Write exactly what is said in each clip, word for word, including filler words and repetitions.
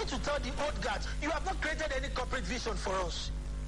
need to tell the old guards, you have not created any corporate vision for us.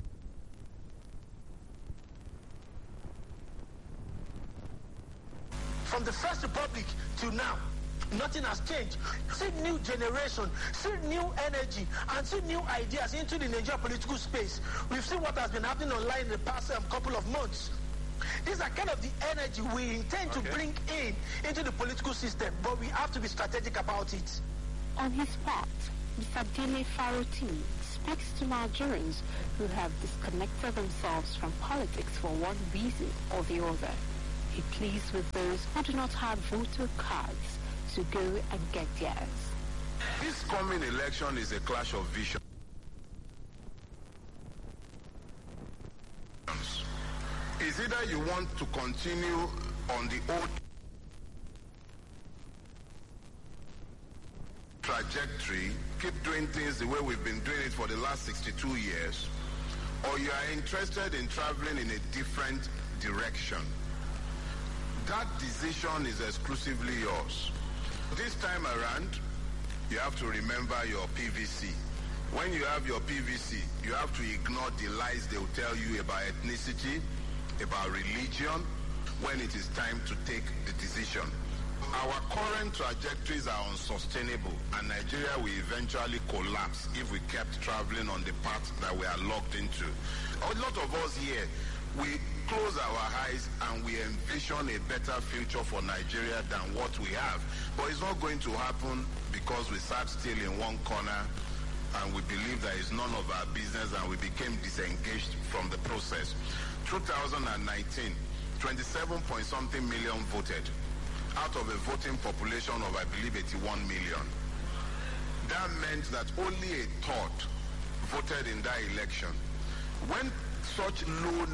From the First Republic till now, nothing has changed. See new generation, see new energy, and see new ideas into the Nigerian political space. We've seen what has been happening online in the past um, couple of months. These are kind of the energy we intend okay. to bring in into the political system, but we have to be strategic about it. On his part, Mister Dele Farotimi speaks to Nigerians who have disconnected themselves from politics for one reason or the other. He pleads with those who do not have voter cards to go and get theirs. This coming election is a clash of visions. It's either you want to continue on the old trajectory, keep doing things the way we've been doing it for the last sixty-two years, or you are interested in traveling in a different direction. That decision is exclusively yours. This time around, you have to remember your P V C. When you have your P V C, you have to ignore the lies they will tell you about ethnicity, about religion, when it is time to take the decision. Our current trajectories are unsustainable, and Nigeria will eventually collapse if we kept traveling on the path that we are locked into. A lot of us here, we close our eyes and we envision a better future for Nigeria than what we have. But it's not going to happen because we sat still in one corner and we believe that it's none of our business and we became disengaged from the process. two thousand nineteen, twenty-seven point something million voted out of a voting population of, I believe, eighty-one million. That meant that only a third voted in that election. When such low